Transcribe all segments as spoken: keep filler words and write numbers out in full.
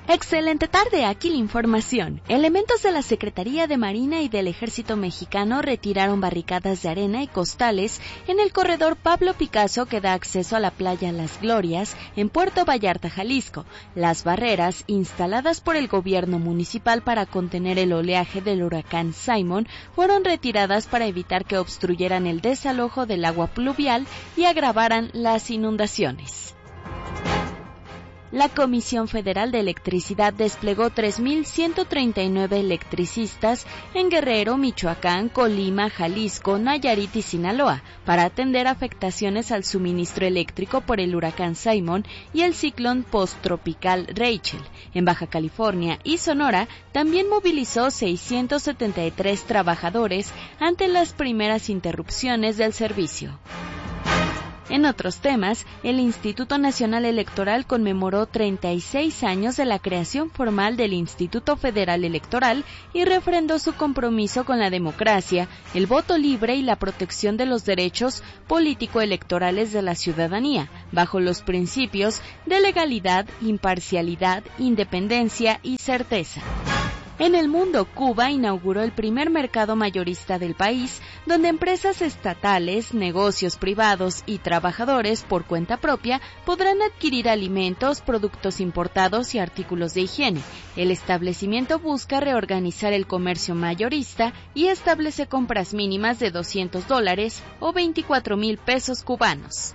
Excelente tarde, aquí la información. Elementos de la Secretaría de Marina y del Ejército Mexicano retiraron barricadas de arena y costales en el corredor Pablo Picasso que da acceso a la playa Las Glorias en Puerto Vallarta, Jalisco. Las barreras, instaladas por el gobierno municipal para contener el oleaje del huracán Simon, fueron retiradas para evitar que obstruyeran el desalojo del agua pluvial y agravaran las inundaciones. La Comisión Federal de Electricidad desplegó tres mil ciento treinta y nueve electricistas en Guerrero, Michoacán, Colima, Jalisco, Nayarit y Sinaloa para atender afectaciones al suministro eléctrico por el huracán Simon y el ciclón posttropical Rachel. En Baja California y Sonora también movilizó seiscientos setenta y tres trabajadores ante las primeras interrupciones del servicio. En otros temas, el Instituto Nacional Electoral conmemoró treinta y seis años de la creación formal del Instituto Federal Electoral y refrendó su compromiso con la democracia, el voto libre y la protección de los derechos político-electorales de la ciudadanía, bajo los principios de legalidad, imparcialidad, independencia y certeza. En el mundo, Cuba inauguró el primer mercado mayorista del país, donde empresas estatales, negocios privados y trabajadores por cuenta propia podrán adquirir alimentos, productos importados y artículos de higiene. El establecimiento busca reorganizar el comercio mayorista y establece compras mínimas de doscientos dólares o veinticuatro mil pesos cubanos.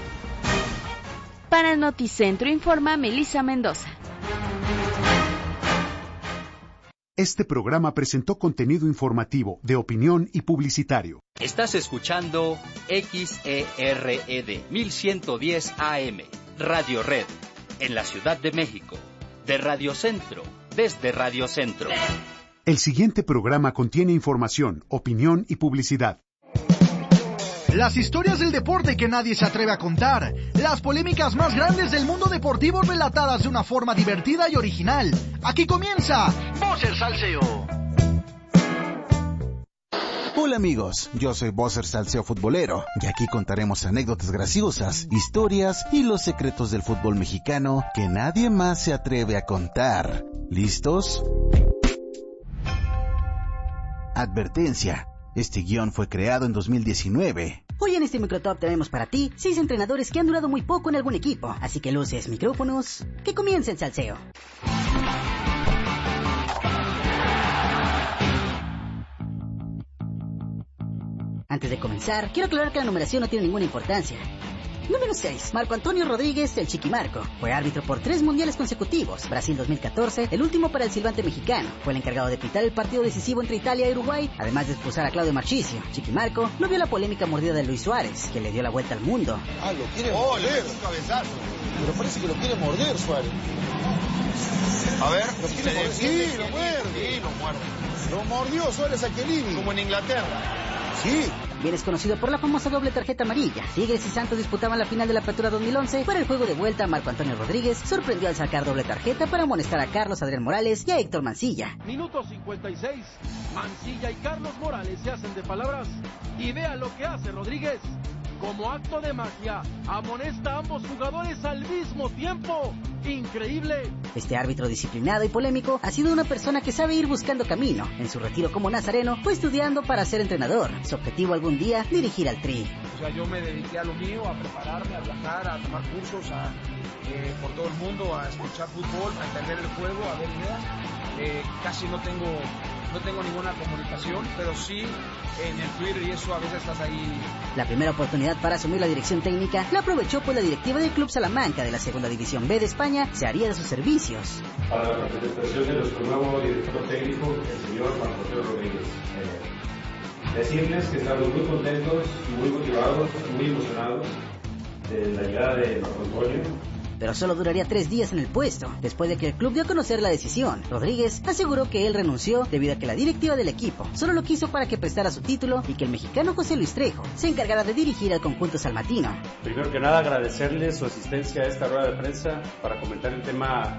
Para Noticentro informa Melissa Mendoza. Este programa presentó contenido informativo, de opinión y publicitario. Estás escuchando X E R E D mil ciento diez A M, Radio Red, en la Ciudad de México. De Radio Centro, desde Radio Centro. El siguiente programa contiene información, opinión y publicidad. Las historias del deporte que nadie se atreve a contar. Las polémicas más grandes del mundo deportivo relatadas de una forma divertida y original. Aquí comienza Bosser Salseo. Hola amigos, yo soy Bosser Salseo Futbolero y aquí contaremos anécdotas graciosas, historias y los secretos del fútbol mexicano que nadie más se atreve a contar. ¿Listos? Advertencia. Este guión fue creado en dos mil diecinueve. Hoy en este Microtop tenemos para ti seis entrenadores que han durado muy poco en algún equipo. Así que luces, micrófonos, que comience el salseo. Antes de comenzar, quiero aclarar que la numeración no tiene ninguna importancia. Número seis. Marco Antonio Rodríguez, el Chiquimarco. Fue árbitro por tres mundiales consecutivos. Brasil dos mil catorce, el último para el silbante mexicano. Fue el encargado de pitar el partido decisivo entre Italia y Uruguay, además de expulsar a Claudio Marchisio. Chiquimarco no vio la polémica mordida de Luis Suárez, que le dio la vuelta al mundo. Ah, lo quiere oh, morder. Un cabezazo. Pero parece que lo quiere morder Suárez. A ver, lo quiere morder. Sí, lo muerde. Sí, lo muerde. Lo mordió Suárez a Chiellini. Como en Inglaterra. Sí. Bien es conocido por la famosa doble tarjeta amarilla. Tigres y Santos disputaban la final de la Apertura dos mil once. Para el juego de vuelta, Marco Antonio Rodríguez sorprendió al sacar doble tarjeta para amonestar a Carlos Adrián Morales y a Héctor Mancilla. Minuto cincuenta y seis. Mancilla y Carlos Morales se hacen de palabras. Y vea lo que hace Rodríguez. Como acto de magia, amonesta a ambos jugadores al mismo tiempo. ¡Increíble! Este árbitro disciplinado y polémico ha sido una persona que sabe ir buscando camino. En su retiro como nazareno, fue estudiando para ser entrenador. Su objetivo algún día, dirigir al Tri. O sea, yo me dediqué a lo mío, a prepararme, a viajar, a tomar cursos a, eh, por todo el mundo, a escuchar fútbol, a entender el juego, a ver ideas. Eh, casi no tengo... No tengo ninguna comunicación, pero sí en el Twitter y eso a veces estás ahí. La primera oportunidad para asumir la dirección técnica la aprovechó pues la directiva del Club Salamanca de la Segunda División B de España se haría de sus servicios. Para la presentación de nuestro nuevo director técnico, el señor Juan José Rodríguez. Eh, decirles que estamos muy contentos, muy motivados, muy emocionados de la llegada de Marco Antonio. Pero solo duraría tres días en el puesto. Después de que el club dio a conocer la decisión, Rodríguez aseguró que él renunció debido a que la directiva del equipo solo lo quiso para que prestara su título y que el mexicano José Luis Trejo se encargara de dirigir al conjunto salmantino. Primero que nada, agradecerles su asistencia a esta rueda de prensa para comentar el tema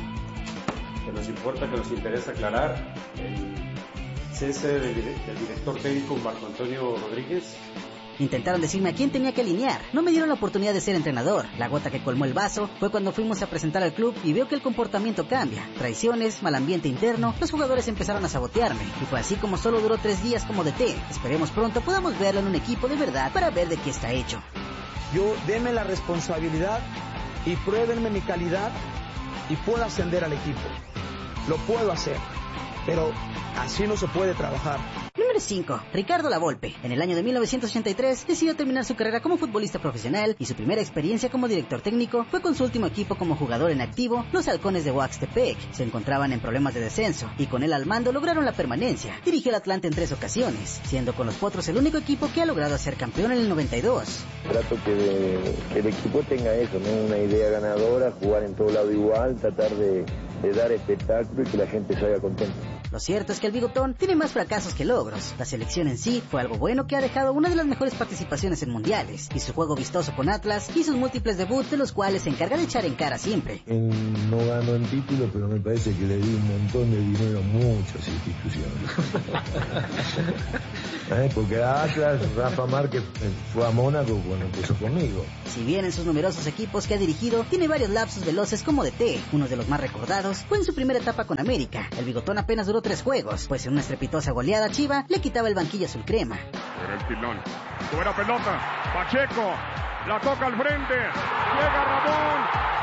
que nos importa, que nos interesa aclarar. El cese del, del director técnico Marco Antonio Rodríguez. Intentaron decirme a quién tenía que alinear. No me dieron la oportunidad de ser entrenador. La gota que colmó el vaso fue cuando fuimos a presentar al club y veo que el comportamiento cambia. Traiciones, mal ambiente interno, los jugadores empezaron a sabotearme. Y fue así como solo duró tres días como D T. Esperemos pronto podamos verlo en un equipo de verdad para ver de qué está hecho. Yo, deme la responsabilidad y pruébenme mi calidad y puedo ascender al equipo. Lo puedo hacer, pero así no se puede trabajar. Número cinco. Ricardo Lavolpe. En el año de mil novecientos ochenta y tres decidió terminar su carrera como futbolista profesional y su primera experiencia como director técnico fue con su último equipo como jugador en activo, los Halcones de Oaxtepec. Se encontraban en problemas de descenso y con él al mando lograron la permanencia. Dirigió al Atlante en tres ocasiones, siendo con los Potros el único equipo que ha logrado ser campeón en el noventa y dos. Trato que, de, que el equipo tenga eso, ¿no? Una idea ganadora, jugar en todo lado igual, tratar de, de dar espectáculo y que la gente salga contenta. Lo cierto es que el Bigotón tiene más fracasos que logros. La selección en sí fue algo bueno que ha dejado una de las mejores participaciones en mundiales, y su juego vistoso con Atlas y sus múltiples debuts de los cuales se encarga de echar en cara siempre. En, no ganó en título, pero me parece que le di un montón de dinero a muchas instituciones. ¿Eh? Porque a Atlas, Rafa Márquez fue a Mónaco cuando empezó conmigo. Si bien en sus numerosos equipos que ha dirigido, tiene varios lapsos veloces como D T. Uno de los más recordados fue en su primera etapa con América. El Bigotón apenas duró tres juegos, pues en una estrepitosa goleada Chiva le quitaba el banquillo azul crema. Era el pilón. Buena pelota. Pacheco. La toca al frente. Llega Ramón.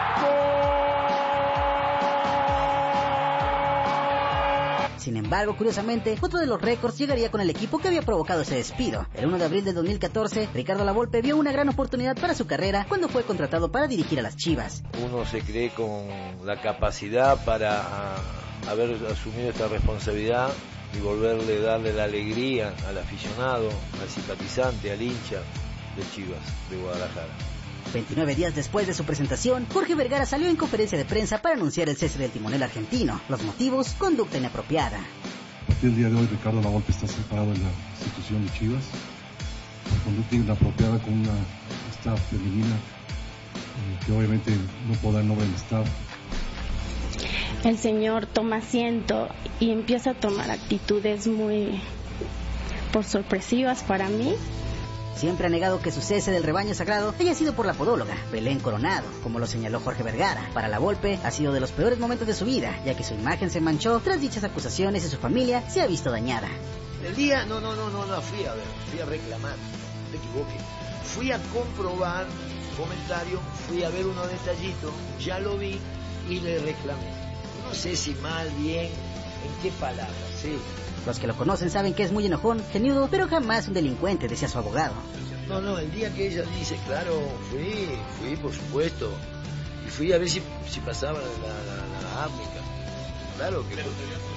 ¡Gol! Sin embargo, curiosamente, otro de los récords llegaría con el equipo que había provocado ese despido. El uno de abril del dos mil catorce, Ricardo Lavolpe vio una gran oportunidad para su carrera cuando fue contratado para dirigir a las Chivas. Uno se cree con la capacidad para haber asumido esta responsabilidad y volverle, darle la alegría al aficionado, al simpatizante, al hincha de Chivas de Guadalajara. veintinueve días después de su presentación, Jorge Vergara salió en conferencia de prensa para anunciar el cese del timonel argentino. Los motivos, conducta inapropiada. A partir del día de hoy, Ricardo Lavolpe está separado de la institución de Chivas por conducta inapropiada con una staff femenina eh, que obviamente no puedo dar nombre del staff. El señor toma asiento y empieza a tomar actitudes muy por sorpresivas para mí. Siempre ha negado que su cese del rebaño sagrado haya sido por la podóloga, Belén Coronado, como lo señaló Jorge Vergara. Para Lavolpe ha sido de los peores momentos de su vida, ya que su imagen se manchó tras dichas acusaciones y su familia se ha visto dañada. El día, no, no, no, no, no fui a ver, fui a reclamar, no te equivoques. Fui a comprobar comentario, fui a ver unos detallitos, ya lo vi y le reclamé. No sé si mal, bien, en qué palabras, sí. Los que lo conocen saben que es muy enojón, geniudo, pero jamás un delincuente, decía su abogado. No, no, el día que ella dice, claro, fui, fui por supuesto. Y fui a ver si, si pasaba la, la, la África. Claro que fue.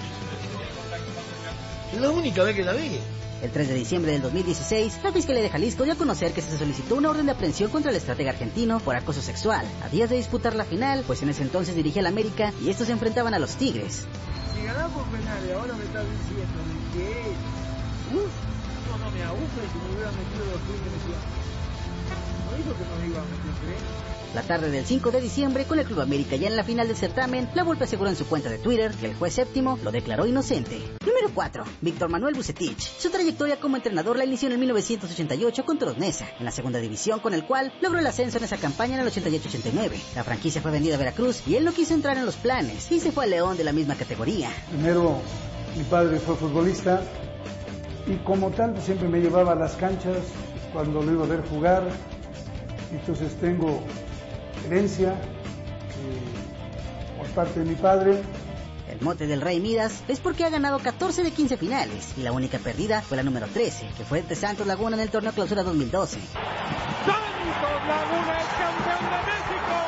Es la única vez que la vi. El tres de diciembre del dos mil dieciséis, la Fiscalía de Jalisco dio a conocer que se solicitó una orden de aprehensión contra el estratega argentino por acoso sexual, a días de disputar la final, pues en ese entonces dirigía al América y estos se enfrentaban a los Tigres. Si ganás por penales, ahora me estás diciendo que uf, no, no me aguja y si me hubieran metido los crímenes ya. No dijo que no me iba a meter tres. La tarde del cinco de diciembre, con el Club América ya en la final del certamen, Lavolpe aseguró en su cuenta de Twitter que el juez séptimo lo declaró inocente. Número cuatro. Víctor Manuel Vucetich. Su trayectoria como entrenador la inició en el mil novecientos ochenta y ocho con Toros Neza, en la segunda división, con el cual logró el ascenso en esa campaña en el ochenta y ocho ochenta y nueve. La franquicia fue vendida a Veracruz y él no quiso entrar en los planes y se fue a León de la misma categoría. Primero, mi padre fue futbolista y como tal siempre me llevaba a las canchas cuando lo iba a ver jugar. Entonces tengo herencia eh, por parte de mi padre. El mote del Rey Midas es porque ha ganado catorce de quince finales y la única perdida fue la número trece, que fue de Santos Laguna en el torneo Clausura dos mil doce. ¡Santos Laguna es campeón de México!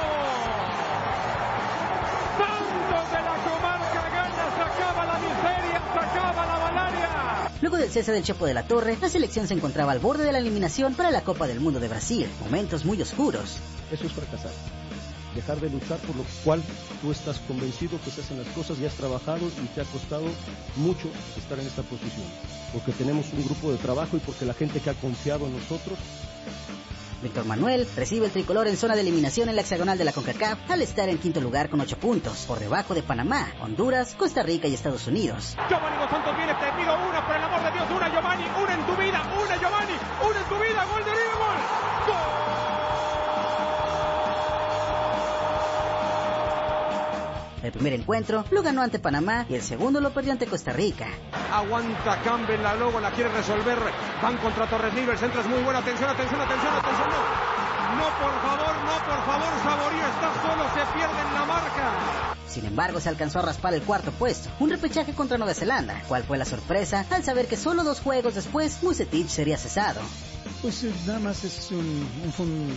¡Santos de la comarca gana! ¡Sacaba la miseria! ¡Sacaba la malaria! Luego del cese del Chepo de la Torre, la selección se encontraba al borde de la eliminación para la Copa del Mundo de Brasil. Momentos muy oscuros. Eso es fracasar. Dejar de luchar por lo cual tú estás convencido que se hacen las cosas y has trabajado y te ha costado mucho estar en esta posición. Porque tenemos un grupo de trabajo y porque la gente que ha confiado en nosotros Víctor Manuel recibe el tricolor en zona de eliminación en la hexagonal de la CONCACAF al estar en quinto lugar con ocho puntos, por debajo de Panamá, Honduras, Costa Rica y Estados Unidos. Giovanni Dos Santos viene, te pido una, por el amor de Dios, una Giovanni, una en tu vida, una Giovanni, una en tu vida, gol de River, gol. ¡Gol! El primer encuentro lo ganó ante Panamá y el segundo lo perdió ante Costa Rica. Aguanta Campbell, la luego la quiere resolver. Van contra Torres Nilo, el centro es muy bueno. Atención, atención, atención, atención. No, no por favor, no por favor, Saborío está solo, se pierde en la marca. Sin embargo, se alcanzó a raspar el cuarto puesto, un repechaje contra Nueva Zelanda. ¿Cuál fue la sorpresa? Al saber que solo dos juegos después, Vucetich sería cesado. Pues nada más es un, un, un,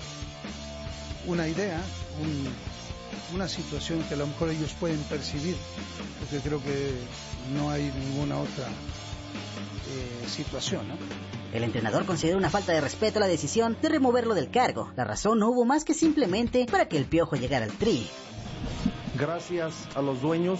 una idea, un... una situación que a lo mejor ellos pueden percibir, porque creo que no hay ninguna otra eh, situación, ¿no? El entrenador consideró una falta de respeto a la decisión de removerlo del cargo. La razón no hubo más que simplemente para que el Piojo llegara al Tri. Gracias a los dueños,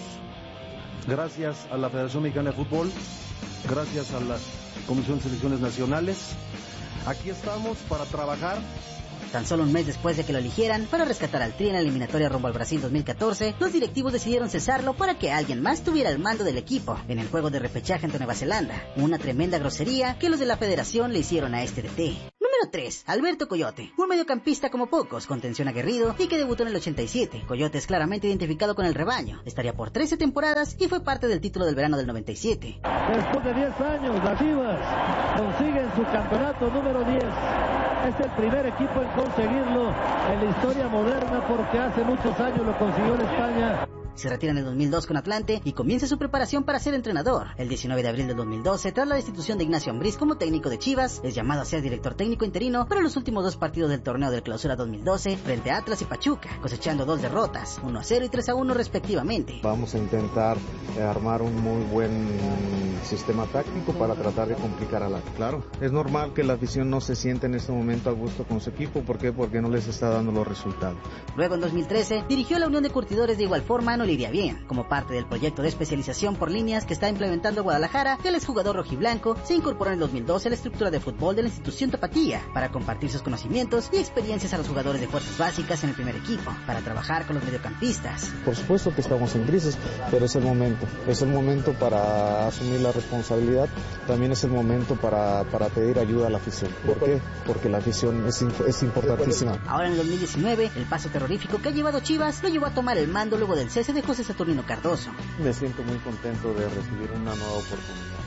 gracias a la Federación Mexicana de Fútbol, gracias a la Comisión de Selecciones Nacionales. Aquí estamos para trabajar. Tan solo un mes después de que lo eligieran para rescatar al Tri en la eliminatoria rumbo al Brasil dos mil catorce, los directivos decidieron cesarlo para que alguien más tuviera el mando del equipo en el juego de repechaje ante Nueva Zelanda. Una tremenda grosería que los de la federación le hicieron a este D T. Número tres. Alberto Coyote, un mediocampista como pocos, con tensión aguerrido y que debutó en el ochenta y siete. Coyote es claramente identificado con el rebaño. Estaría por trece temporadas y fue parte del título del verano del noventa y siete. Después de diez años, las Chivas consiguen su campeonato número diez. Es el primer equipo en conseguirlo en la historia moderna porque hace muchos años lo consiguió en España. Se retira en el dos mil dos con Atlante y comienza su preparación para ser entrenador. El diecinueve de abril del dos mil doce, tras la destitución de Ignacio Ambriz como técnico de Chivas, es llamado a ser director técnico interino para los últimos dos partidos del torneo del Clausura dos mil doce frente a Atlas y Pachuca, cosechando dos derrotas, uno a cero y tres a uno respectivamente. Vamos a intentar eh, armar un muy buen sistema táctico para tratar de complicar a la... Claro, es normal que la afición no se siente en este momento a gusto con su equipo. ¿Por qué? Porque no les está dando los resultados. Luego en dos mil trece dirigió la Unión de Curtidores de igual forma no le iría bien. Como parte del proyecto de especialización por líneas que está implementando Guadalajara, el exjugador rojiblanco se incorporó en el dos mil doce a la estructura de fútbol de la institución Tapatía para compartir sus conocimientos y experiencias a los jugadores de fuerzas básicas en el primer equipo, para trabajar con los mediocampistas. Por supuesto que estamos en crisis, pero es el momento, es el momento para asumir la responsabilidad, también es el momento para, para pedir ayuda a la afición. ¿Por qué? Porque la afición es, es importantísima. Ahora en el dos mil diecinueve, el paso terrorífico que ha llevado Chivas lo llevó a tomar el mando luego del cese de José Saturnino Cardoso. Me siento muy contento de recibir una nueva oportunidad.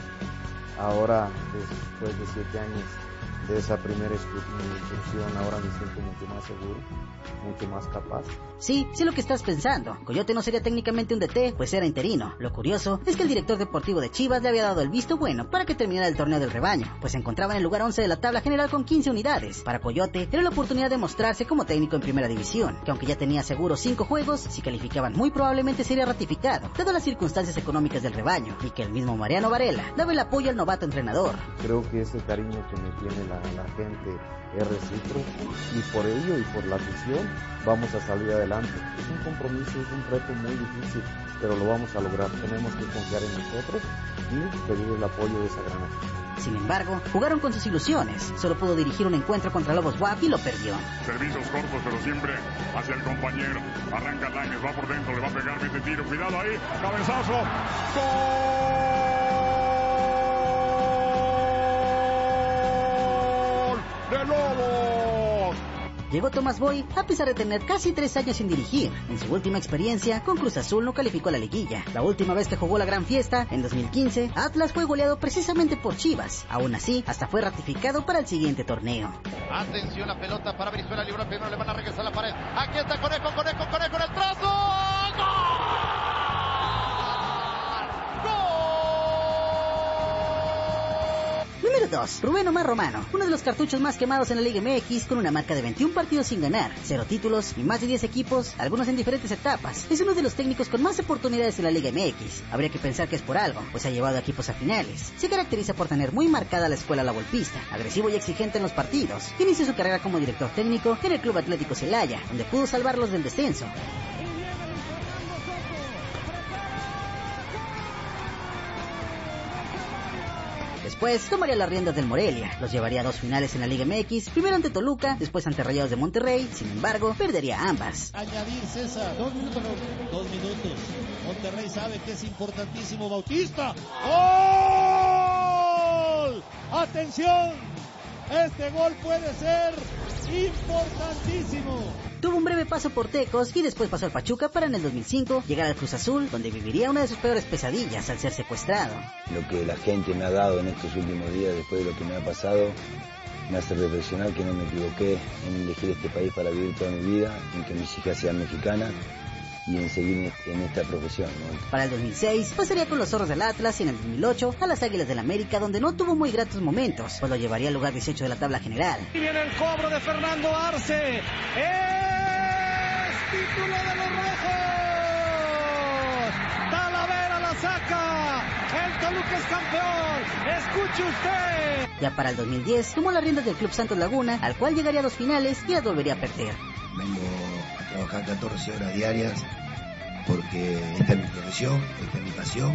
Ahora, después de siete años de esa primera incursión, ahora me siento mucho más seguro, mucho más capaz. Sí, sé lo que estás pensando. Coyote no sería técnicamente un D T, pues era interino. Lo curioso es que el director deportivo de Chivas le había dado el visto bueno para que terminara el torneo del rebaño, pues se encontraba en el lugar once de la tabla general con quince unidades. Para Coyote era la oportunidad de mostrarse como técnico en primera división, que aunque ya tenía seguro cinco juegos, si calificaban muy probablemente sería ratificado, dadas las circunstancias económicas del rebaño, y que el mismo Mariano Varela daba el apoyo al novato entrenador. Creo que ese cariño que me tiene la, la gente es recíproco, y por ello y por la afición vamos a salir adelante. Es un compromiso, es un reto muy difícil, pero lo vamos a lograr. Tenemos que confiar en nosotros y pedir el apoyo de esa gran afición. Sin embargo, jugaron con sus ilusiones. Solo pudo dirigir un encuentro contra Lobos W A P y lo perdió. Servicios cortos, pero siempre hacia el compañero. Arranca Láñez, va por dentro, le va a pegar, mete tiro, cuidado ahí, cabezazo, ¡gol de Lobos! Llegó Tomás Boy a pesar de tener casi tres años sin dirigir. En su última experiencia, con Cruz Azul no calificó a la liguilla. La última vez que jugó la gran fiesta, en dos mil quince, Atlas fue goleado precisamente por Chivas. Aún así, hasta fue ratificado para el siguiente torneo. Atención, la pelota para Brizuela, libre primero, le van a regresar la pared. Aquí está Conejo, Conejo, Conejo en el trazo. ¡Gol! Número dos. Rubén Omar Romano, uno de los cartuchos más quemados en la Liga M X, con una marca de veintiún partidos sin ganar, cero títulos y más de diez equipos, algunos en diferentes etapas. Es uno de los técnicos con más oportunidades en la Liga M X. Habría que pensar que es por algo, pues ha llevado a equipos a finales. Se caracteriza por tener muy marcada la escuela la golpista, agresivo y exigente en los partidos. Inició su carrera como director técnico en el Club Atlético Celaya, donde pudo salvarlos del descenso. después tomaría las riendas del Morelia. Los llevaría a dos finales en la Liga M X, primero ante Toluca, después ante Rayados de Monterrey. Sin embargo, perdería ambas. Añadir, César. Dos minutos. Dos minutos. Monterrey sabe que es importantísimo. Bautista. ¡Gol! ¡Atención! Este gol puede ser importantísimo. Tuvo un breve paso por Tecos y después pasó al Pachuca para en el dos mil cinco llegar al Cruz Azul, donde viviría una de sus peores pesadillas al ser secuestrado. Lo que la gente me ha dado en estos últimos días, después de lo que me ha pasado, me hace reflexionar que no me equivoqué en elegir este país para vivir toda mi vida, en que mis hijas sean mexicanas y en seguir en esta profesión, ¿no? Para el dos mil seis pasaría con los Zorros del Atlas y en el dos mil ocho a las Águilas del América, donde no tuvo muy gratos momentos, pues lo llevaría al lugar dieciocho de la tabla general. Y viene el cobro de Fernando Arce. ¡Es título de los rojos! Talavera la saca. El Toluca es campeón. Escuche usted. Ya para el dos mil diez tomó las riendas del Club Santos Laguna, al cual llegaría a dos finales y las volvería a perder. Vengo a trabajar catorce horas diarias porque esta es mi profesión, esta es mi pasión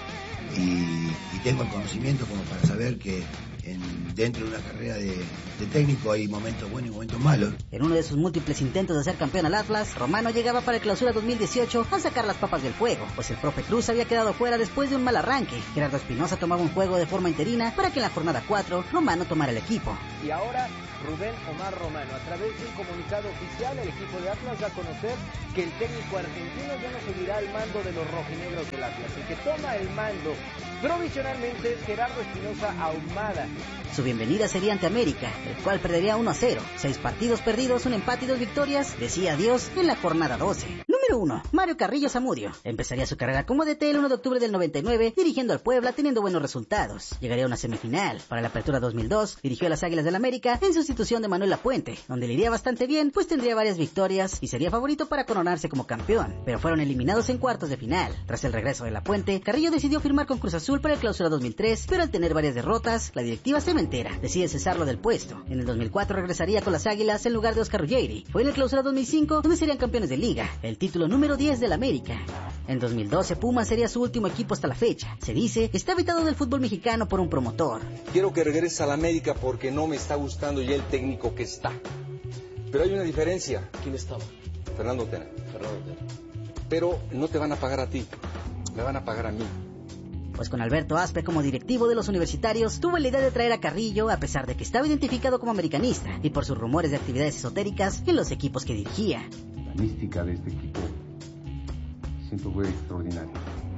y, y tengo el conocimiento como para saber que en, dentro de una carrera de, de técnico hay momentos buenos y momentos malos. En uno de sus múltiples intentos de ser campeón al Atlas, Romano llegaba para el Clausura dos mil dieciocho a sacar las papas del fuego, pues el profe Cruz había quedado fuera después de un mal arranque. Gerardo Espinosa tomaba un juego de forma interina para que en la jornada cuatro Romano tomara el equipo. Y ahora Rubén Omar Romano, a través de un comunicado oficial, el equipo de Atlas da a conocer que el técnico argentino ya no seguirá al mando de los rojinegros del Atlas. El que toma el mando provisionalmente es Gerardo Espinosa Ahumada. Su bienvenida sería ante América, el cual perdería uno a cero. Seis partidos perdidos, un empate y dos victorias. Decía adiós en la jornada doce. Número uno. Mario Carrillo Zamudio. Empezaría su carrera como D T el uno de octubre del noventa y nueve, dirigiendo al Puebla, teniendo buenos resultados. Llegaría a una semifinal. Para la apertura dos mil dos, dirigió a las Águilas del América en sustitución de Manuel Lapuente, donde le iría bastante bien, pues tendría varias victorias y sería favorito para coronarse como campeón. Pero fueron eliminados en cuartos de final. Tras el regreso de Lapuente, Carrillo decidió firmar con Cruz Azul para el Clausura dos mil tres, pero al tener varias derrotas, la directiva cementera decide cesarlo del puesto. En el dos mil cuatro regresaría con las Águilas en lugar de Oscar Ruggeri. Fue en el Clausura dos mil cinco donde serían campeones de liga, el título número diez del América. En dos mil doce Pumas sería su último equipo hasta la fecha. Se dice, está vetado del fútbol mexicano por un promotor. Quiero que regrese a la América porque no me está gustando ya el técnico que está. Pero hay una diferencia. ¿Quién estaba? Fernando Tena. Fernando Tena. Pero no te van a pagar a ti, me van a pagar a mí. Pues con Alberto Aspe como directivo de los universitarios, tuvo la idea de traer a Carrillo, a pesar de que estaba identificado como americanista, y por sus rumores de actividades esotéricas en los equipos que dirigía. La mística de este equipo siempre fue extraordinaria.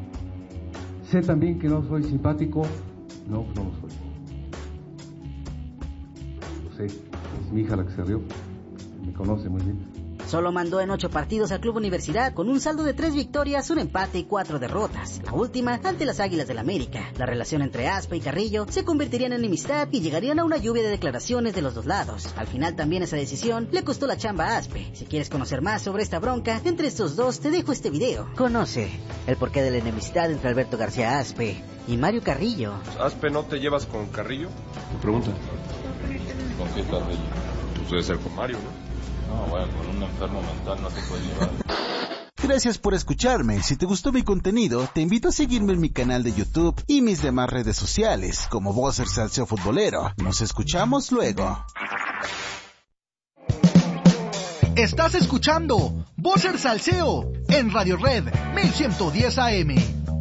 Sé también que no soy simpático, no, no lo soy. Lo sé, es mi hija la que se rió, me conoce muy bien. Solo mandó en ocho partidos al Club Universidad, con un saldo de tres victorias, un empate y cuatro derrotas. La última ante las Águilas del América. La relación entre Aspe y Carrillo se convertiría en enemistad y llegarían a una lluvia de declaraciones de los dos lados. Al final también esa decisión le costó la chamba a Aspe. Si quieres conocer más sobre esta bronca entre estos dos, te dejo este video. Conoce el porqué de la enemistad entre Alberto García Aspe y Mario Carrillo. ¿Aspe no te llevas con Carrillo? ¿Te pregunta? ¿Con qué Carrillo? Pues debe ser con Mario, ¿no? No, bueno, con un enfermo mental no se puede llevar. Gracias por escucharme. Si te gustó mi contenido, te invito a seguirme en mi canal de YouTube y mis demás redes sociales, como Bosser Salseo Futbolero. Nos escuchamos luego. Estás escuchando Bosser Salseo en Radio Red mil ciento diez A M.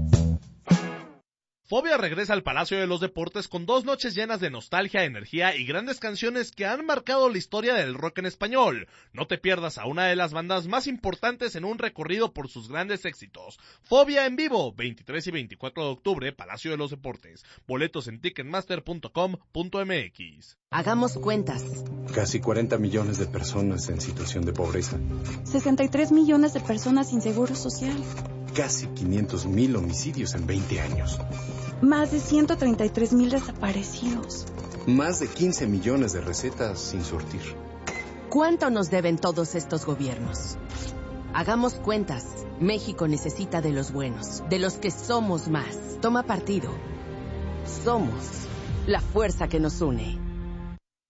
Fobia regresa al Palacio de los Deportes con dos noches llenas de nostalgia, energía y grandes canciones que han marcado la historia del rock en español. No te pierdas a una de las bandas más importantes en un recorrido por sus grandes éxitos. Fobia en vivo, veintitrés y veinticuatro de octubre, Palacio de los Deportes. Boletos en ticketmaster punto com punto m x. Hagamos cuentas. Casi cuarenta millones de personas en situación de pobreza. sesenta y tres millones de personas sin seguro social. Casi quinientos mil homicidios en veinte años. Más de ciento treinta y tres mil desaparecidos. Más de quince millones de recetas sin surtir. ¿Cuánto nos deben todos estos gobiernos? Hagamos cuentas. México necesita de los buenos, de los que somos más. Toma partido. Somos la fuerza que nos une.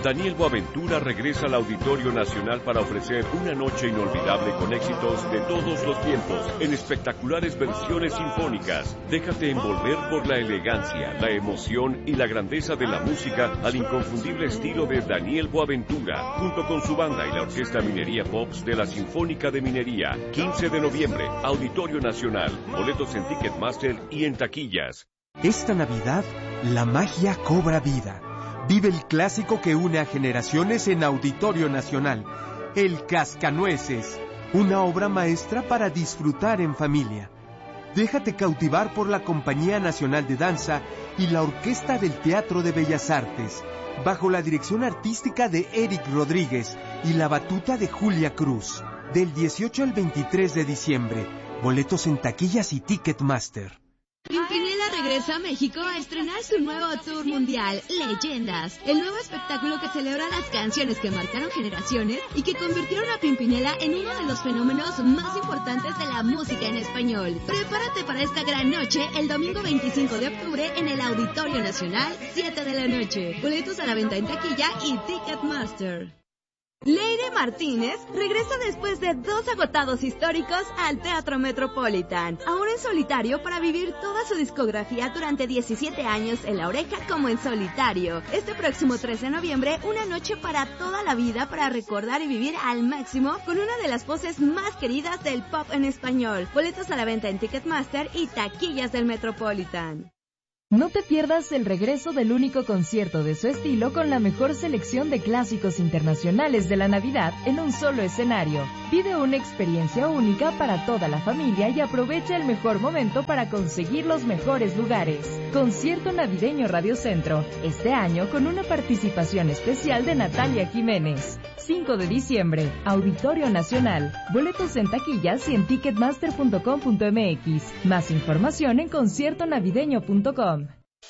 Daniel Boaventura regresa al Auditorio Nacional para ofrecer una noche inolvidable con éxitos de todos los tiempos, en espectaculares versiones sinfónicas. Déjate envolver por la elegancia, la emoción y la grandeza de la música al inconfundible estilo de Daniel Boaventura, junto con su banda y la Orquesta Minería Pops de la Sinfónica de Minería. quince de noviembre, Auditorio Nacional. Boletos en Ticketmaster y en taquillas. Esta Navidad, la magia cobra vida. Vive el clásico que une a generaciones en Auditorio Nacional, El Cascanueces, una obra maestra para disfrutar en familia. Déjate cautivar por la Compañía Nacional de Danza y la Orquesta del Teatro de Bellas Artes, bajo la dirección artística de Eric Rodríguez y la batuta de Julia Cruz, del dieciocho al veintitrés de diciembre. Boletos en taquillas y Ticketmaster. Pimpinela regresa a México a estrenar su nuevo tour mundial, Leyendas, el nuevo espectáculo que celebra las canciones que marcaron generaciones y que convirtieron a Pimpinela en uno de los fenómenos más importantes de la música en español. Prepárate para esta gran noche el domingo veinticinco de octubre en el Auditorio Nacional, siete de la noche. Boletos a la venta en taquilla y Ticketmaster. Leire Martínez regresa después de dos agotados históricos al Teatro Metropolitan, ahora en solitario para vivir toda su discografía durante diecisiete años en La Oreja como en solitario. Este próximo tres de noviembre, una noche para toda la vida para recordar y vivir al máximo con una de las voces más queridas del pop en español. Boletos a la venta en Ticketmaster y taquillas del Metropolitan. No te pierdas el regreso del único concierto de su estilo con la mejor selección de clásicos internacionales de la Navidad en un solo escenario. Vive una experiencia única para toda la familia y aprovecha el mejor momento para conseguir los mejores lugares. Concierto Navideño Radio Centro, este año con una participación especial de Natalia Jiménez. cinco de diciembre, Auditorio Nacional. Boletos en taquillas y en ticketmaster punto com punto m x. Más información en concierto navideño punto com.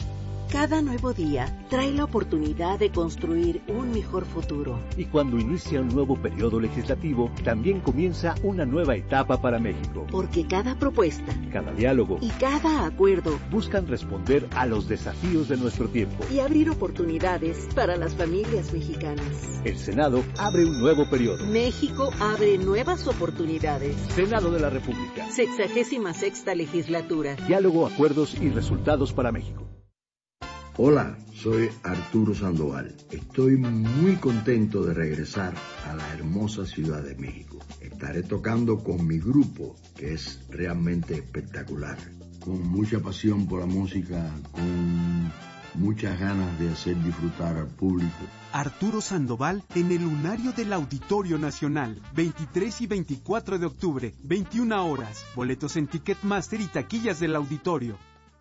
Cada nuevo día trae la oportunidad de construir un mejor futuro. Y cuando inicia un nuevo periodo legislativo, también comienza una nueva etapa para México. Porque cada propuesta, cada diálogo y cada acuerdo buscan responder a los desafíos de nuestro tiempo y abrir oportunidades para las familias mexicanas. El Senado abre un nuevo periodo. México abre nuevas oportunidades. Senado de la República. Sexagésima sexta legislatura. Diálogo, acuerdos y resultados para México. Hola, soy Arturo Sandoval. Estoy muy contento de regresar a la hermosa Ciudad de México. Estaré tocando con mi grupo, que es realmente espectacular. Con mucha pasión por la música, con muchas ganas de hacer disfrutar al público. Arturo Sandoval en el Lunario del Auditorio Nacional, veintitrés y veinticuatro de octubre, veintiuna horas. Boletos en Ticketmaster y taquillas del auditorio.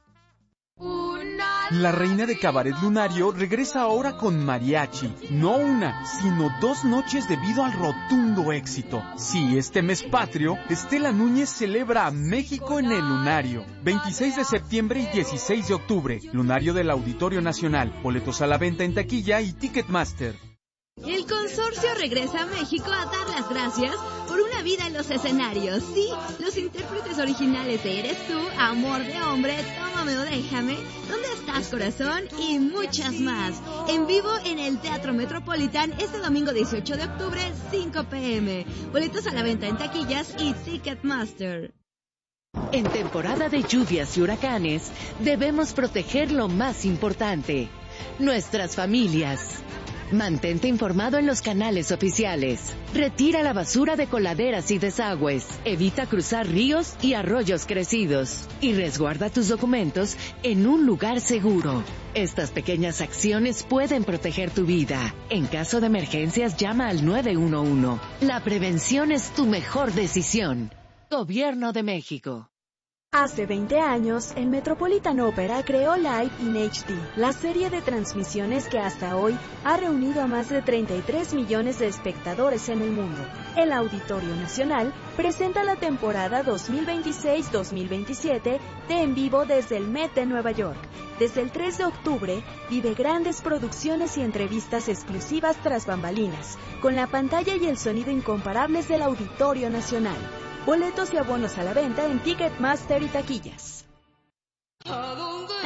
La reina de Cabaret Lunario regresa ahora con mariachi. No una, sino dos noches debido al rotundo éxito. Sí, este mes patrio, Estela Núñez celebra a México en el Lunario. veintiséis de septiembre y dieciséis de octubre. Lunario del Auditorio Nacional. Boletos a la venta en taquilla y Ticketmaster. El consorcio regresa a México a dar las gracias por una vida en los escenarios. Sí, los intérpretes originales de Eres Tú, Amor de Hombre, Tómame o Déjame, ¿Dónde estás, corazón? Y muchas más. En vivo en el Teatro Metropolitan este domingo dieciocho de octubre, cinco pe eme. Boletos a la venta en taquillas y Ticketmaster. En temporada de lluvias y huracanes, debemos proteger lo más importante, nuestras familias. Mantente informado en los canales oficiales. Retira la basura de coladeras y desagües. Evita cruzar ríos y arroyos crecidos. Y resguarda tus documentos en un lugar seguro. Estas pequeñas acciones pueden proteger tu vida. En caso de emergencias, llama al nueve uno uno. La prevención es tu mejor decisión. Gobierno de México. Hace veinte años, el Metropolitan Opera creó Live in hache de, la serie de transmisiones que hasta hoy ha reunido a más de treinta y tres millones de espectadores en el mundo. El Auditorio Nacional presenta la temporada dos mil veintiséis dos mil veintisiete de En Vivo desde el Met de Nueva York. Desde el tres de octubre, vive grandes producciones y entrevistas exclusivas tras bambalinas, con la pantalla y el sonido incomparables del Auditorio Nacional. Boletos y abonos a la venta en Ticketmaster y taquillas. Al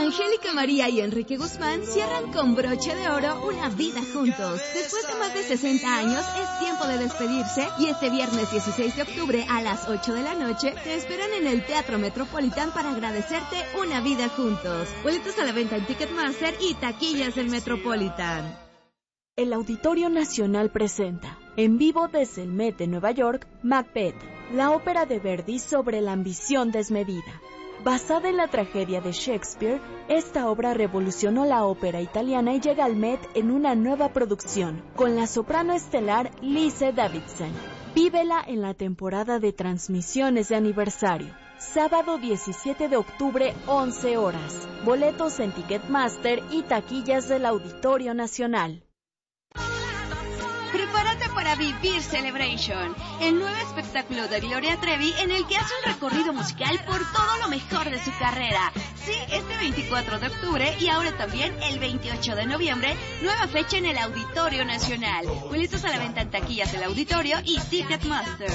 Angélica María y Enrique Guzmán cierran con broche de oro una vida juntos. Después de más de sesenta años, es tiempo de despedirse y este viernes dieciséis de octubre a las ocho de la noche te esperan en el Teatro Metropolitan para agradecerte una vida juntos. Boletos a la venta en Ticketmaster y taquillas del Metropolitan. El Auditorio Nacional presenta, en vivo desde el Met de Nueva York, Macbeth, la ópera de Verdi sobre la ambición desmedida. Basada en la tragedia de Shakespeare, esta obra revolucionó la ópera italiana y llega al Met en una nueva producción, con la soprano estelar Lise Davidson. Vívela en la temporada de transmisiones de aniversario. Sábado diecisiete de octubre, once horas. Boletos en Ticketmaster y taquillas del Auditorio Nacional. Prepárate para vivir Celebration, el nuevo espectáculo de Gloria Trevi en el que hace un recorrido musical por todo lo mejor de su carrera. Sí, este veinticuatro de octubre y ahora también el veintiocho de noviembre, nueva fecha en el Auditorio Nacional. Boletos a la venta en taquillas del Auditorio y Ticketmaster.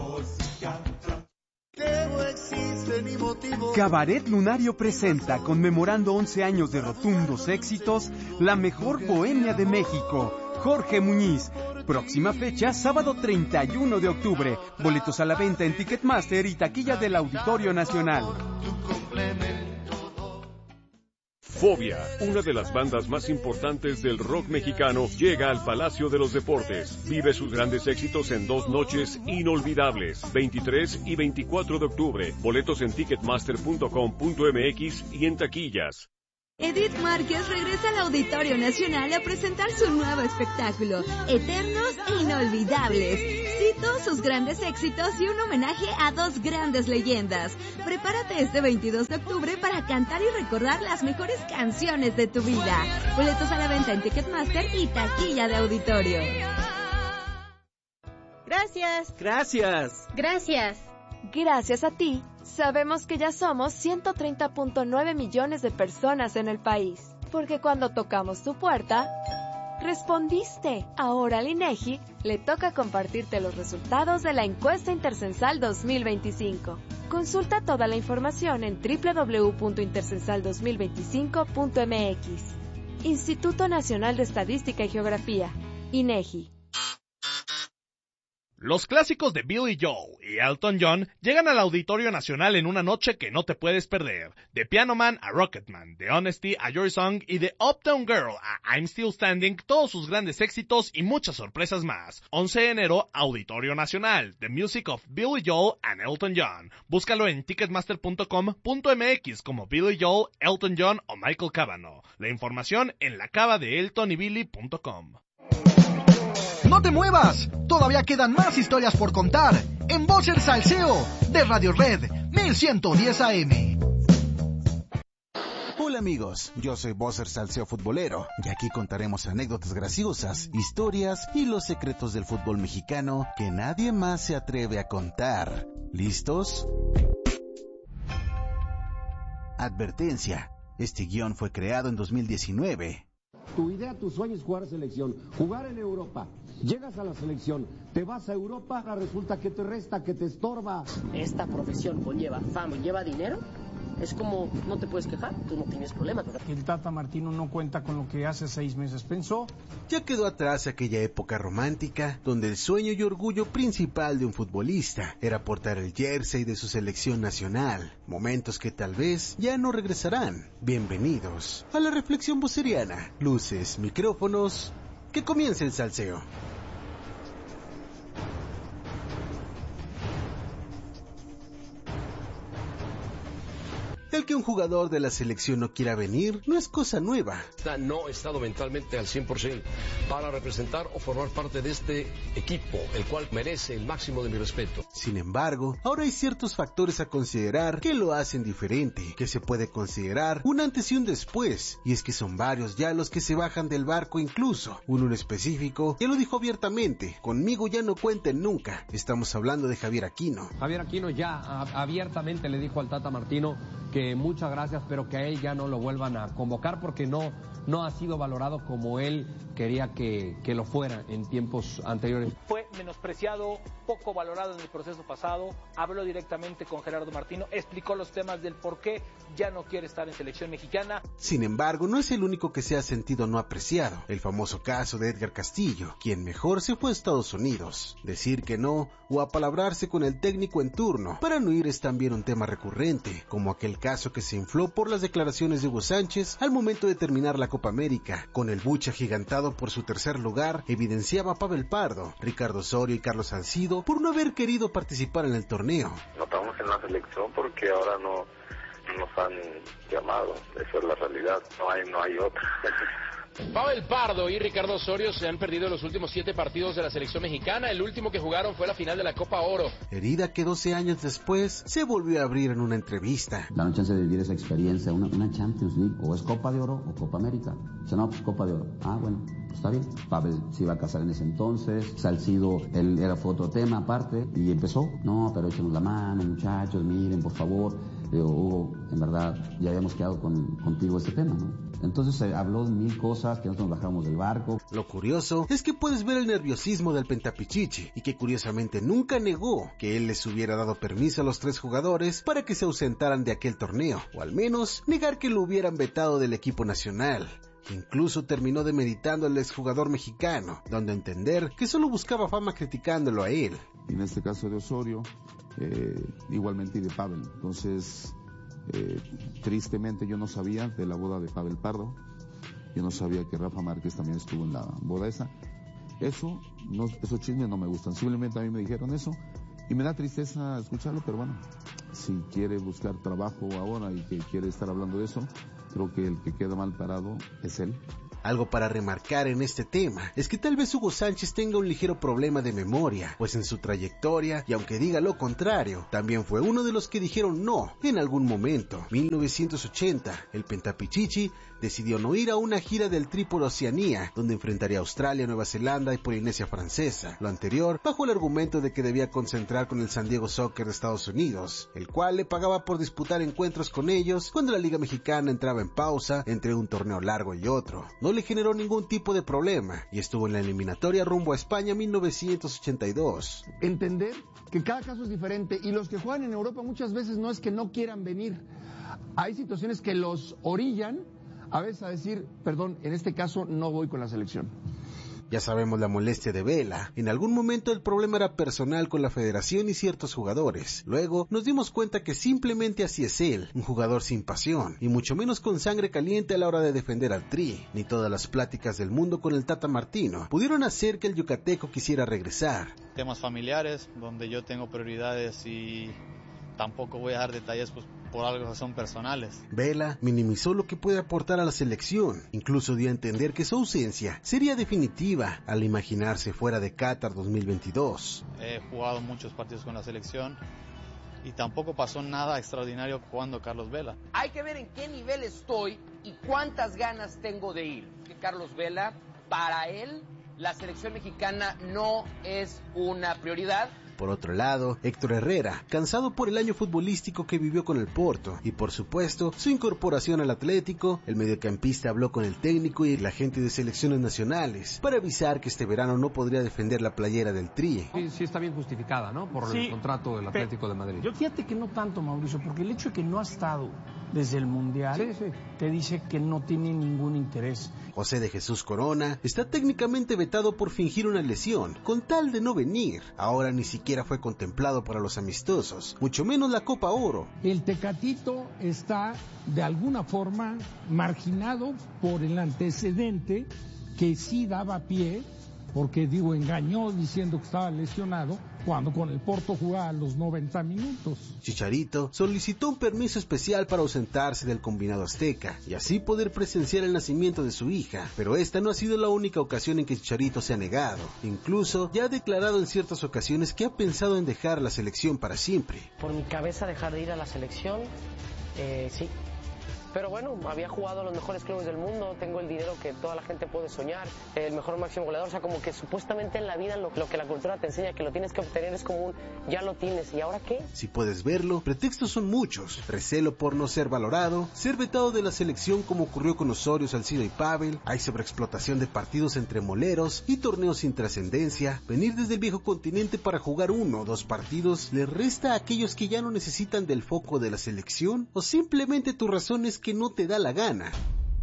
Cabaret Lunario presenta, conmemorando once años de rotundos éxitos, la mejor bohemia de México, Jorge Muñiz. Próxima fecha, sábado treinta y uno de octubre. Boletos a la venta en Ticketmaster y taquilla del Auditorio Nacional. Fobia, una de las bandas más importantes del rock mexicano, llega al Palacio de los Deportes. Vive sus grandes éxitos en dos noches inolvidables, veintitrés y veinticuatro de octubre. Boletos en ticketmaster punto com punto m x y en taquillas. Edith Márquez regresa al Auditorio Nacional a presentar su nuevo espectáculo, Eternos e Inolvidables. Cito sus grandes éxitos y un homenaje a dos grandes leyendas. Prepárate este veintidós de octubre para cantar y recordar las mejores canciones de tu vida. Boletos a la venta en Ticketmaster y taquilla de Auditorio. Gracias. Gracias. Gracias. Gracias a ti, sabemos que ya somos ciento treinta punto nueve millones de personas en el país. Porque cuando tocamos tu puerta, respondiste. Ahora al INEGI le toca compartirte los resultados de la encuesta Intercensal dos mil veinticinco. Consulta toda la información en doble u doble u doble u punto intercensal dos mil veinticinco punto m x. Instituto Nacional de Estadística y Geografía, INEGI. Los clásicos de Billy Joel y Elton John llegan al Auditorio Nacional en una noche que no te puedes perder. De Piano Man a Rocketman, de Honesty a Your Song y de Uptown Girl a I'm Still Standing, todos sus grandes éxitos y muchas sorpresas más. once de enero, Auditorio Nacional, The Music of Billy Joel and Elton John. Búscalo en ticketmaster punto com punto m x como Billy Joel, Elton John o Michael Cavanaugh. La información en la cava de elton y billy punto com. ¡No te muevas! Todavía quedan más historias por contar en Voz el Salseo de Radio Red mil ciento diez A M. Hola amigos, yo soy Bosser Salseo Futbolero y aquí contaremos anécdotas graciosas, historias y los secretos del fútbol mexicano que nadie más se atreve a contar. ¿Listos? Advertencia, este guión fue creado en dos mil diecinueve. Tu idea, tu sueño es jugar selección, jugar en Europa. Llegas a la selección, te vas a Europa, resulta que te resta, que te estorba. Esta profesión conlleva fama, lleva dinero. Es como, no te puedes quejar, tú no tienes problemas. El Tata Martino no cuenta con lo que hace seis meses pensó. Ya quedó atrás aquella época romántica donde el sueño y orgullo principal de un futbolista era portar el jersey de su selección nacional. Momentos que tal vez ya no regresarán. Bienvenidos a la reflexión voceriana. Luces, micrófonos, que comience el salseo. El que un jugador de la selección no quiera venir no es cosa nueva. No he estado mentalmente al cien por ciento para representar o formar parte de este equipo, el cual merece el máximo de mi respeto. Sin embargo, ahora hay ciertos factores a considerar que lo hacen diferente, que se puede considerar un antes y un después, y es que son varios ya los que se bajan del barco incluso. Uno en específico ya lo dijo abiertamente: conmigo ya no cuenten nunca. Estamos hablando de Javier Aquino. Javier Aquino ya a, abiertamente le dijo al Tata Martino que muchas gracias, pero que a él ya no lo vuelvan a convocar porque no, no ha sido valorado como él quería que, que lo fuera en tiempos anteriores. Fue menospreciado, poco valorado en el proceso pasado, habló directamente con Gerardo Martino, explicó los temas del por qué ya no quiere estar en selección mexicana. Sin embargo, no es el único que se ha sentido no apreciado. El famoso caso de Edgar Castillo, quien mejor se fue a Estados Unidos. Decir que no o apalabrarse con el técnico en turno para no ir es también un tema recurrente, como aquel caso que se infló por las declaraciones de Hugo Sánchez al momento de terminar la Copa América, con el buche agigantado por su tercer lugar, evidenciaba a Pavel Pardo, Ricardo Osorio y Carlos Salcido por no haber querido participar en el torneo. No estamos en la selección porque ahora no nos han llamado, eso es la realidad, no hay, no hay otra. Pavel Pardo y Ricardo Osorio se han perdido los últimos siete partidos de la selección mexicana. El último que jugaron fue la final de la Copa Oro. Herida que doce años después se volvió a abrir en una entrevista. Danos chance de vivir esa experiencia, una, una Champions League, o es Copa de Oro o Copa América. Dice, no, pues Copa de Oro. Ah, bueno, pues está bien. Pavel se iba a casar en ese entonces, Salcido, él era fue otro tema aparte, y empezó. No, pero échenos la mano, muchachos, miren, por favor. Digo, Hugo, en verdad, ya habíamos quedado con, contigo ese tema, ¿no? Entonces se habló de mil cosas, que nosotros nos bajamos del barco. Lo curioso es que puedes ver el nerviosismo del Pentapichichi, y que curiosamente nunca negó que él les hubiera dado permiso a los tres jugadores para que se ausentaran de aquel torneo, o al menos negar que lo hubieran vetado del equipo nacional. Incluso terminó demeditando al exjugador mexicano, dando a entender que solo buscaba fama criticándolo a él. En este caso de Osorio, eh, igualmente y de Pavel. Entonces, eh, tristemente yo no sabía de la boda de Pavel Pardo, yo no sabía que Rafa Márquez también estuvo en la boda esa. Eso, no, esos chismes no me gustan, simplemente a mí me dijeron eso y me da tristeza escucharlo, pero bueno, si quiere buscar trabajo ahora y que quiere estar hablando de eso, creo que el que queda mal parado es él. Algo para remarcar en este tema es que tal vez Hugo Sánchez tenga un ligero problema de memoria, pues en su trayectoria, y aunque diga lo contrario, también fue uno de los que dijeron no en algún momento. mil novecientos ochenta, el Pentapichichi decidió no ir a una gira del Tri por Oceanía, donde enfrentaría a Australia, Nueva Zelanda y Polinesia Francesa. Lo anterior bajo el argumento de que debía concentrar con el San Diego Soccer de Estados Unidos, el cual le pagaba por disputar encuentros con ellos cuando la Liga Mexicana entraba en pausa entre un torneo largo y otro. No le generó ningún tipo de problema y estuvo en la eliminatoria rumbo a España mil novecientos ochenta y dos. Entender que cada caso es diferente y los que juegan en Europa muchas veces no es que no quieran venir. Hay situaciones que los orillan a veces a decir, perdón, en este caso no voy con la selección. Ya sabemos la molestia de Vela. En algún momento el problema era personal con la federación y ciertos jugadores. Luego nos dimos cuenta que simplemente así es él, un jugador sin pasión, y mucho menos con sangre caliente a la hora de defender al Tri. Ni todas las pláticas del mundo con el Tata Martino pudieron hacer que el yucateco quisiera regresar. Temas familiares, donde yo tengo prioridades y tampoco voy a dar detalles pues por algo que son personales. Vela minimizó lo que puede aportar a la selección, incluso dio a entender que su ausencia sería definitiva al imaginarse fuera de Qatar dos mil veintidós. He jugado muchos partidos con la selección y tampoco pasó nada extraordinario jugando Carlos Vela. Hay que ver en qué nivel estoy y cuántas ganas tengo de ir. Que Carlos Vela, para él, la selección mexicana no es una prioridad. Por otro lado, Héctor Herrera, cansado por el año futbolístico que vivió con el Porto y por supuesto su incorporación al Atlético, el mediocampista habló con el técnico y la gente de selecciones nacionales para avisar que este verano no podría defender la playera del Tri. Sí, sí está bien justificada, ¿no? Por sí, el contrato del Atlético de Madrid. Yo fíjate que no tanto, Mauricio, porque el hecho de que no ha estado desde el Mundial sí, sí. te dice que no tiene ningún interés. José de Jesús Corona está técnicamente vetado por fingir una lesión, con tal de no venir. Ahora ni siquiera fue contemplado para los amistosos, mucho menos la Copa Oro. El Tecatito está de alguna forma marginado por el antecedente que sí daba pie, porque digo, engañó diciendo que estaba lesionado, cuando con el Porto jugaba los noventa minutos. Chicharito solicitó un permiso especial para ausentarse del combinado azteca y así poder presenciar el nacimiento de su hija, pero esta no ha sido la única ocasión en que Chicharito se ha negado. Incluso ya ha declarado en ciertas ocasiones que ha pensado en dejar la selección para siempre. Por mi cabeza dejar de ir a la selección, eh, sí. Pero bueno, había jugado a los mejores clubes del mundo, tengo el dinero que toda la gente puede soñar, el mejor máximo goleador, o sea, como que supuestamente en la vida lo, lo que la cultura te enseña que lo tienes que obtener es como un ya lo tienes, ¿y ahora qué? Si puedes verlo, pretextos son muchos: recelo por no ser valorado, ser vetado de la selección como ocurrió con Osorio, Salcido y Pavel, hay sobreexplotación de partidos entre moleros y torneos sin trascendencia, venir desde el viejo continente para jugar uno o dos partidos le resta a aquellos que ya no necesitan del foco de la selección, o simplemente tu razón es que no te da la gana.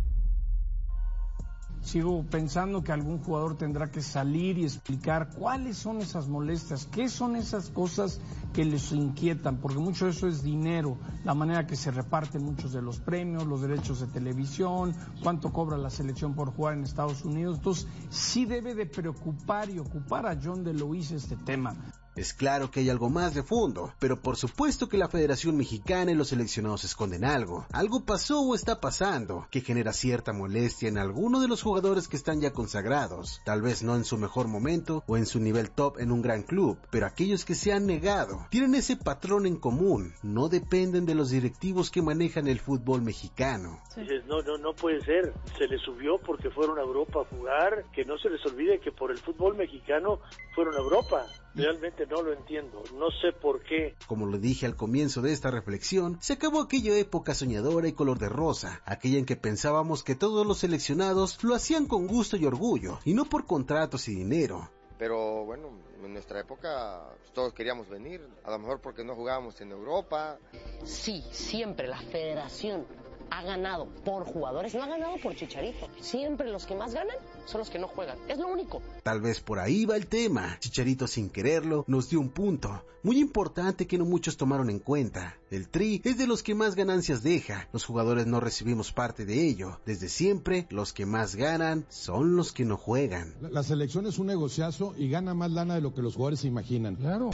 Sigo pensando que algún jugador tendrá que salir y explicar cuáles son esas molestias, qué son esas cosas que les inquietan, porque mucho de eso es dinero, la manera que se reparten muchos de los premios, los derechos de televisión, cuánto cobra la selección por jugar en Estados Unidos. Entonces sí debe de preocupar y ocupar a John de Luis este tema. Es claro que hay algo más de fondo, pero por supuesto que la Federación Mexicana y los seleccionados esconden algo. Algo pasó o está pasando que genera cierta molestia en alguno de los jugadores que están ya consagrados, tal vez no en su mejor momento o en su nivel top en un gran club, pero aquellos que se han negado tienen ese patrón en común, no dependen de los directivos que manejan el fútbol mexicano. Dices, no, no, no puede ser, se les subió porque fueron a Europa a jugar, que no se les olvide que por el fútbol mexicano fueron a Europa. Realmente no lo entiendo, no sé por qué. Como lo dije al comienzo de esta reflexión, se acabó aquella época soñadora y color de rosa, aquella en que pensábamos que todos los seleccionados lo hacían con gusto y orgullo, y no por contratos y dinero. Pero bueno, en nuestra época todos queríamos venir, a lo mejor porque no jugábamos en Europa. Sí, siempre la federación ha ganado por jugadores, no ha ganado por Chicharito. Siempre los que más ganan son los que no juegan, es lo único. Tal vez por ahí va el tema. Chicharito, sin quererlo, nos dio un punto muy importante que no muchos tomaron en cuenta. El Tri es de los que más ganancias deja, los jugadores no recibimos parte de ello. Desde siempre, los que más ganan son los que no juegan. La, la selección es un negociazo y gana más lana de lo que los jugadores se imaginan. Claro.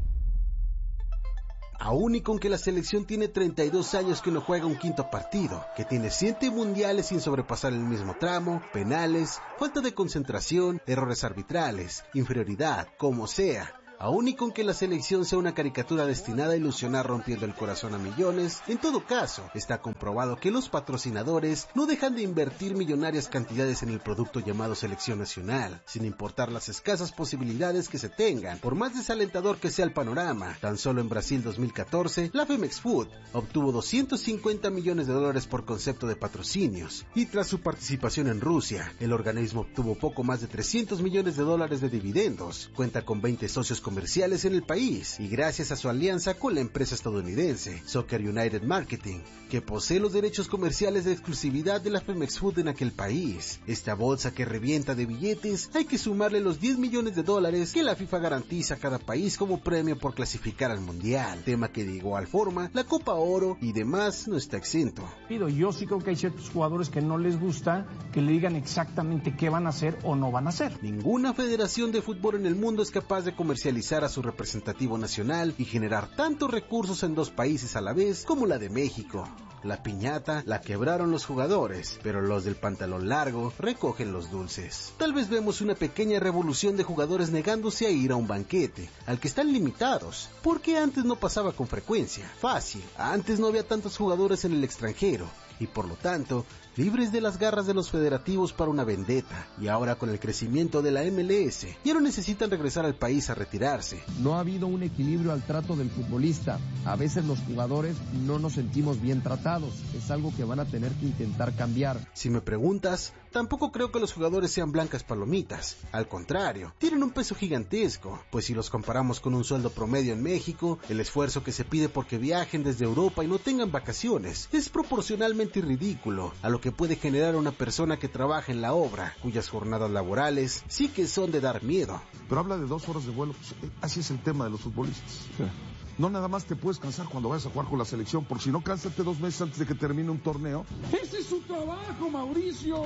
Aún y con que la selección tiene treinta y dos años que no juega un quinto partido, que tiene siete mundiales sin sobrepasar el mismo tramo, penales, falta de concentración, errores arbitrales, inferioridad, como sea. Aún y con que la selección sea una caricatura destinada a ilusionar rompiendo el corazón a millones, en todo caso, está comprobado que los patrocinadores no dejan de invertir millonarias cantidades en el producto llamado selección nacional, sin importar las escasas posibilidades que se tengan. Por más desalentador que sea el panorama, tan solo en Brasil dos mil catorce, la Femex Food obtuvo doscientos cincuenta millones de dólares por concepto de patrocinios, y tras su participación en Rusia, el organismo obtuvo poco más de trescientos millones de dólares de dividendos, cuenta con veinte socios comerciales en el país y gracias a su alianza con la empresa estadounidense Soccer United Marketing, que posee los derechos comerciales de exclusividad de la Femex Food en aquel país. Esta bolsa que revienta de billetes hay que sumarle los diez millones de dólares que la FIFA garantiza a cada país como premio por clasificar al Mundial, tema que de igual forma la Copa Oro y demás no está exento. Yo sí creo que hay ciertos jugadores que no les gusta que le digan exactamente qué van a hacer o no van a hacer. Ninguna federación de fútbol en el mundo es capaz de comercializar a su representativo nacional y generar tantos recursos en dos países a la vez como la de México. La piñata la quebraron los jugadores, pero los del pantalón largo recogen los dulces. Tal vez vemos una pequeña revolución de jugadores negándose a ir a un banquete, al que están limitados, porque antes no pasaba con frecuencia. Fácil, antes no había tantos jugadores en el extranjero, y por lo tanto, libres de las garras de los federativos para una vendetta, y ahora con el crecimiento de la M L S, ya no necesitan regresar al país a retirarse. No ha habido un equilibrio al trato del futbolista, a veces los jugadores no nos sentimos bien tratados, es algo que van a tener que intentar cambiar. Si me preguntas, tampoco creo que los jugadores sean blancas palomitas, al contrario, tienen un peso gigantesco, pues si los comparamos con un sueldo promedio en México, el esfuerzo que se pide porque viajen desde Europa y no tengan vacaciones, es proporcionalmente ridículo a lo que puede generar una persona que trabaja en la obra, cuyas jornadas laborales sí que son de dar miedo. Pero habla de dos horas de vuelo, pues, así es el tema de los futbolistas. Sí. No nada más te puedes cansar cuando vayas a jugar con la selección, porque si no, cánsate dos meses antes de que termine un torneo. ¡Ese es su trabajo, Mauricio!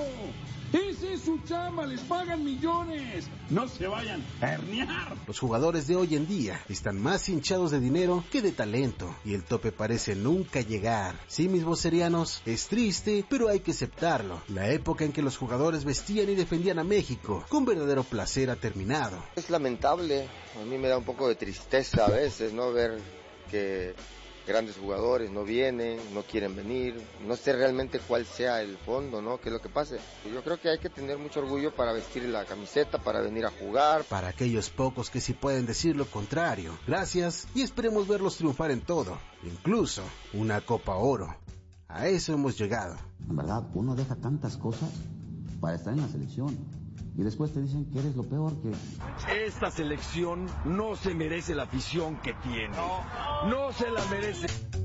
¡Ese es su chamba! ¡Les pagan millones! ¡No se vayan a herniar! Los jugadores de hoy en día están más hinchados de dinero que de talento, y el tope parece nunca llegar. Sí, mis vocerianos, es triste, pero hay que aceptarlo. La época en que los jugadores vestían y defendían a México con verdadero placer ha terminado. Es lamentable, a mí me da un poco de tristeza a veces, ¿no? Ver que grandes jugadores no vienen, no quieren venir, no sé realmente cuál sea el fondo, ¿no? ¿Qué es lo que pase? Yo creo que hay que tener mucho orgullo para vestir la camiseta, para venir a jugar. Para aquellos pocos que sí pueden decir lo contrario, gracias y esperemos verlos triunfar en todo, incluso una Copa Oro. A eso hemos llegado. En verdad, uno deja tantas cosas para estar en la selección. Y después te dicen que eres lo peor que... Esta selección no se merece la afición que tiene. No, no se la merece.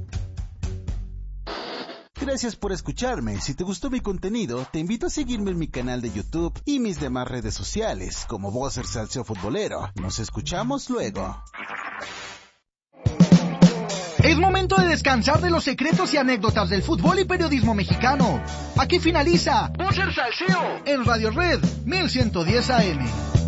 Gracias por escucharme. Si te gustó mi contenido, te invito a seguirme en mi canal de YouTube y mis demás redes sociales, como Bosser Salseo Futbolero. Nos escuchamos luego. Es momento de descansar de los secretos y anécdotas del fútbol y periodismo mexicano. Aquí finaliza Bosser Salseo en Radio Red mil ciento diez A M.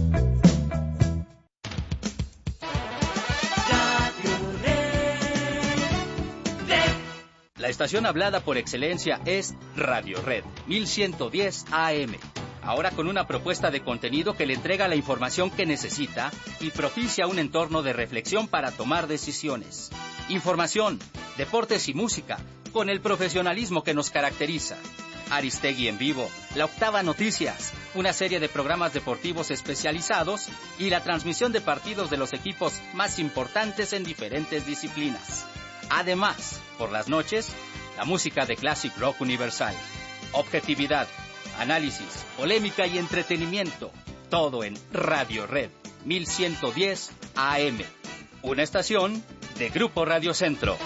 La estación hablada por excelencia es Radio Red mil ciento diez A M. Ahora con una propuesta de contenido que le entrega la información que necesita y propicia un entorno de reflexión para tomar decisiones. Información, deportes y música, con el profesionalismo que nos caracteriza. Aristegui en vivo, La Octava Noticias, una serie de programas deportivos especializados y la transmisión de partidos de los equipos más importantes en diferentes disciplinas. Además, por las noches, la música de Classic Rock Universal. Objetividad, análisis, polémica y entretenimiento. Todo en Radio Red mil ciento diez A M. Una estación de Grupo Radio Centro.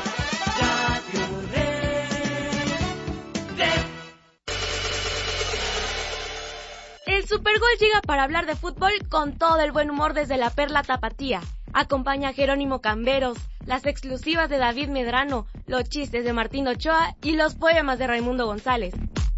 El Supergol llega para hablar de fútbol con todo el buen humor desde la Perla Tapatía. Acompaña a Jerónimo Camberos, las exclusivas de David Medrano, los chistes de Martín Ochoa y los poemas de Raimundo González.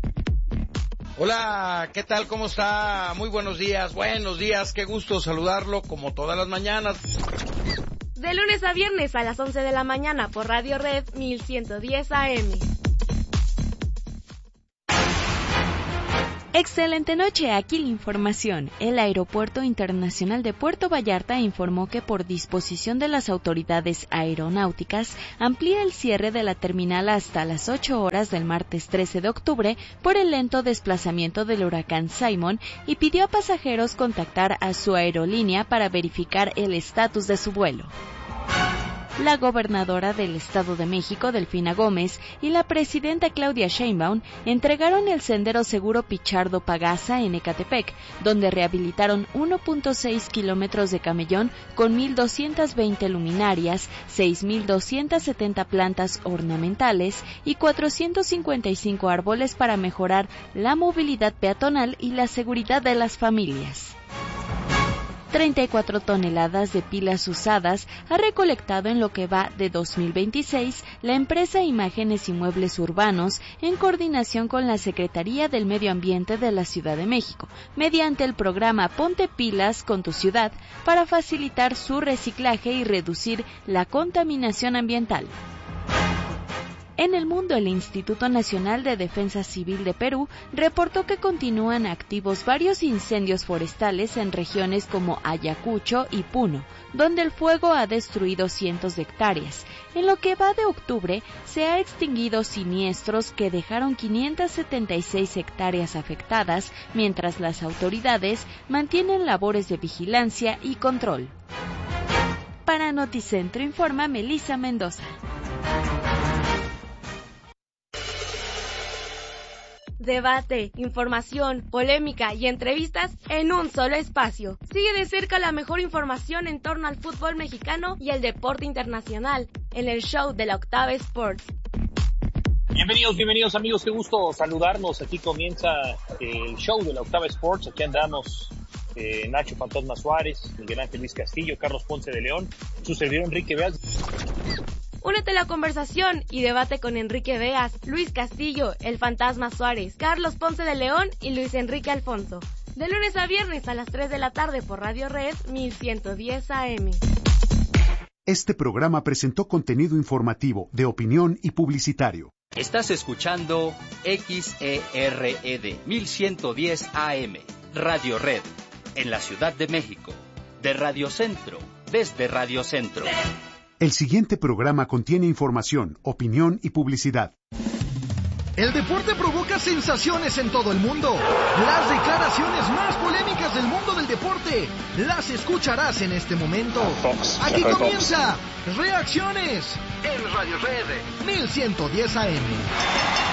Hola, ¿qué tal? ¿Cómo está? Muy buenos días, buenos días, qué gusto saludarlo como todas las mañanas. De lunes a viernes a las once de la mañana por Radio Red mil ciento diez A M. Excelente noche, aquí la información. El Aeropuerto Internacional de Puerto Vallarta informó que por disposición de las autoridades aeronáuticas amplía el cierre de la terminal hasta las ocho horas del martes trece de octubre por el lento desplazamiento del huracán Simon y pidió a pasajeros contactar a su aerolínea para verificar el estatus de su vuelo. La gobernadora del Estado de México, Delfina Gómez, y la presidenta Claudia Sheinbaum entregaron el sendero seguro Pichardo Pagasa en Ecatepec, donde rehabilitaron uno punto seis kilómetros de camellón con mil doscientas veinte luminarias, seis mil doscientas setenta plantas ornamentales y cuatrocientos cincuenta y cinco árboles para mejorar la movilidad peatonal y la seguridad de las familias. treinta y cuatro toneladas de pilas usadas ha recolectado en lo que va de dos mil veintiséis la empresa Imágenes y Muebles Urbanos en coordinación con la Secretaría del Medio Ambiente de la Ciudad de México, mediante el programa Ponte Pilas con tu ciudad para facilitar su reciclaje y reducir la contaminación ambiental. En el mundo, el Instituto Nacional de Defensa Civil de Perú reportó que continúan activos varios incendios forestales en regiones como Ayacucho y Puno, donde el fuego ha destruido cientos de hectáreas. En lo que va de octubre, se ha extinguido siniestros que dejaron quinientas setenta y seis hectáreas afectadas, mientras las autoridades mantienen labores de vigilancia y control. Para Noticentro informa Melissa Mendoza. Debate, información, polémica y entrevistas en un solo espacio. Sigue de cerca la mejor información en torno al fútbol mexicano y el deporte internacional en el show de la Octava Sports. Bienvenidos, bienvenidos amigos, qué gusto saludarnos. Aquí comienza el show de la Octava Sports. Aquí andamos eh, Nacho Fantasma Suárez, Miguel Ángel Luis Castillo, Carlos Ponce de León, su servidor Enrique Beas. Únete a la conversación y debate con Enrique Beas, Luis Castillo, el Fantasma Suárez, Carlos Ponce de León y Luis Enrique Alfonso. De lunes a viernes a las tres de la tarde por Radio Red mil ciento diez A M. Este programa presentó contenido informativo, de opinión y publicitario. Estás escuchando X E R E D mil ciento diez A M, Radio Red, en la Ciudad de México, de Radio Centro, desde Radio Centro. El siguiente programa contiene información, opinión y publicidad. El deporte provoca sensaciones en todo el mundo. Las declaraciones más polémicas del mundo del deporte las escucharás en este momento. Aquí comienza Reacciones en Radio Red mil ciento diez A M.